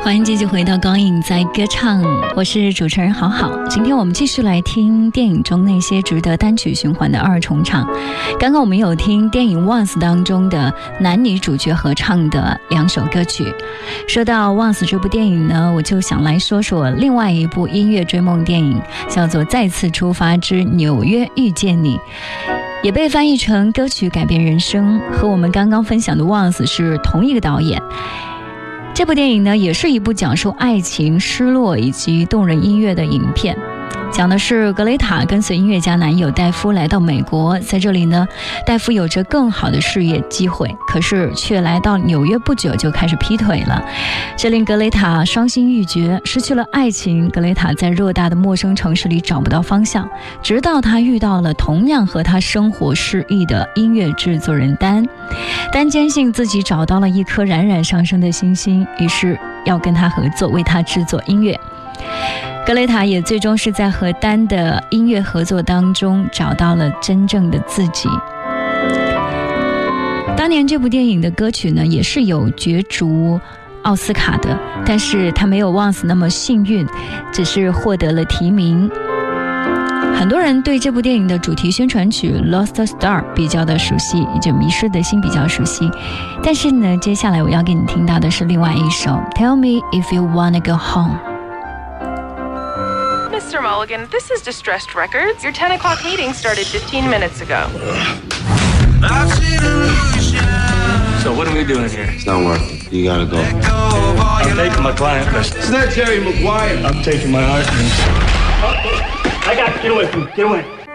欢迎继续回到高影在歌唱，我是主持人好好。今天我们继续来听电影中那些值得单曲循环的二重唱。刚刚我们有听电影 Once 当中的男女主角合唱的2首歌曲。说到 Once 这部电影呢，我就想来说说另外一部音乐追梦电影，叫做再次出发之纽约遇见你，也被翻译成歌曲改变人生，和我们刚刚分享的 Once 是同一个导演。这部电影呢，也是一部讲述爱情、失落以及动人音乐的影片。讲的是格雷塔跟随音乐家男友戴夫来到美国，在这里呢，戴夫有着更好的事业机会，可是却来到纽约不久就开始劈腿了，这令格雷塔伤心欲绝，失去了爱情。格雷塔在偌大的陌生城市里找不到方向，直到她遇到了同样和她生活失意的音乐制作人丹。丹坚信自己找到了一颗冉冉上升的星星，于是要跟他合作，为他制作音乐。格雷塔也最终是在和丹的音乐合作当中找到了真正的自己。当年这部电影的歌曲呢，也是有角逐奥斯卡的，但是他没有 Once 那么幸运，只是获得了提名。很多人对这部电影的主题宣传曲 Lost Star 比较的熟悉，也就迷失的心比较熟悉。但是呢，接下来我要给你听到的是另外一首 Tell Me If You Wanna Go Home。Mr. Mulligan, this is Distressed Records. Your 10 o'clock meeting started 15 minutes ago. So what are we doing here? It's not working. You gotta go. I'm taking my client list. It's not Jerry Maguire. I'm taking my art. I got it. Get away from me. Get away.